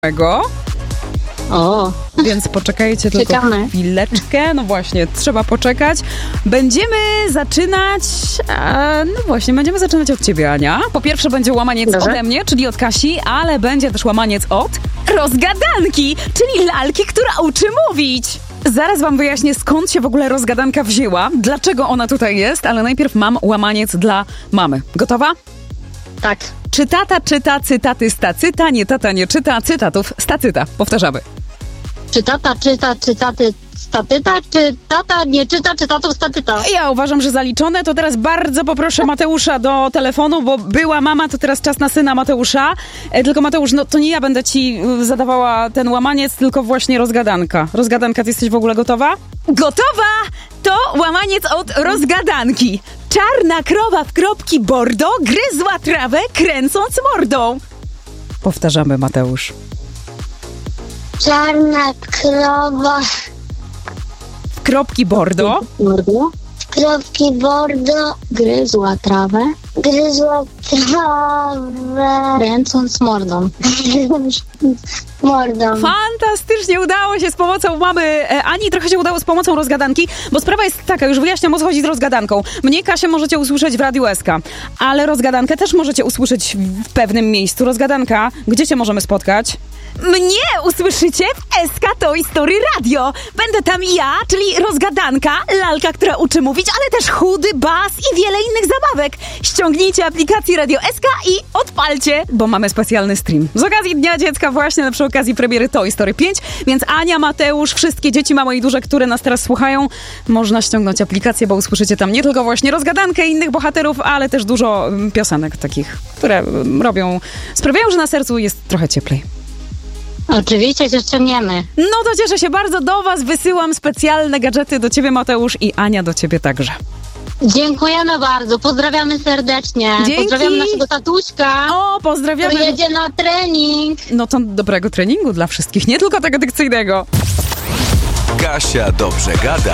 O, Więc poczekajcie tylko czekamy. chwileczkę. No właśnie, trzeba poczekać. Będziemy zaczynać... będziemy zaczynać od ciebie, Ania. Po pierwsze będzie łamaniec Dobrze. ode mnie, czyli od Kasi, ale będzie też łamaniec od rozgadanki, czyli lalki, która uczy mówić. Zaraz wam wyjaśnię, skąd się w ogóle rozgadanka wzięła, dlaczego ona tutaj jest, ale najpierw mam łamaniec dla mamy. Gotowa? Tak. Czy tata czyta cytaty z tacyta, nie tata nie czyta cytatów z tacyta. Powtarzamy. Czy tata czyta cytaty statyta, czy tata nie czyta cytatów statyta? Ja uważam, że zaliczone. To teraz bardzo poproszę Mateusza do telefonu, bo była mama, to teraz czas na syna Mateusza. Tylko Mateusz, no to nie ja będę ci zadawała ten łamaniec, tylko właśnie rozgadanka. Rozgadanka, ty jesteś w ogóle gotowa? Gotowa! To łamaniec od rozgadanki. Czarna krowa w kropki bordo gryzła trawę, kręcąc mordą. Powtarzamy, Mateusz. Czarna krowa W kropki bordo. Mordo. w kropki bordo Gryzła trawę, gryzła trawę kręcąc mordą. mordą. Fantastycznie udało się z pomocą mamy Ani, trochę się udało z pomocą rozgadanki, bo sprawa jest taka, już wyjaśniam, o co chodzi z rozgadanką. Mnie, Kasię, możecie usłyszeć w Radiu SK, ale rozgadankę też możecie usłyszeć w pewnym miejscu. Rozgadanka, gdzie cię możemy spotkać? Mnie usłyszycie w SK Toy Story Radio. Będę tam ja, czyli rozgadanka, lalka, która uczy mówić, ale też chudy, bas i wiele innych zabawek. Ściągnijcie aplikację Radio SK i odpalcie, bo mamy specjalny stream. Z okazji Dnia Dziecka właśnie, przy okazji premiery Toy Story 5, więc Ania, Mateusz, wszystkie dzieci małe i duże, które nas teraz słuchają, można ściągnąć aplikację, bo usłyszycie tam nie tylko właśnie rozgadankę innych bohaterów, ale też dużo piosenek takich, które sprawiają, że na sercu jest trochę cieplej. Oczywiście się ściągniemy. No to cieszę się bardzo, do was wysyłam specjalne gadżety, do ciebie, Mateusz, i Ania, do ciebie także. Dziękujemy bardzo, pozdrawiamy serdecznie. Dzięki. Pozdrawiam naszego tatuśka, O, pozdrawiamy. który jedzie na trening. No to dobrego treningu dla wszystkich, nie tylko tego dykcyjnego. Kasia dobrze gada.